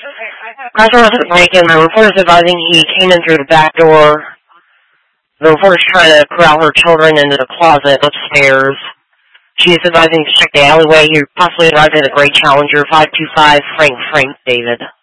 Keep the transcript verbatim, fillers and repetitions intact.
Crosser was Macon. My reporter is advising he came in through the back door. The reporter's trying to corral her children into the closet upstairs. She is advising to check the alleyway. He possibly arrived at a Gray Challenger, five two five Frank Frank David.